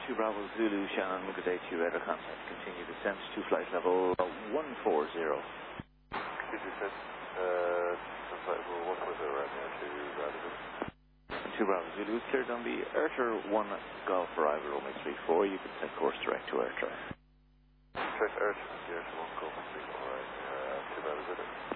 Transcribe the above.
2 Bravo Zulu, Shannon, good day to you, radar contact. Continue descent to flight level 140. Continue descent to flight level 140 right now to Bravo Zulu. 2 Bravo Zulu, cleared on the Erter 1 Golf arrival, runway 34. You can set course direct to Erter. Direct to Erter, the Erter 1 Golf 34, right, 2 Bravo Zulu.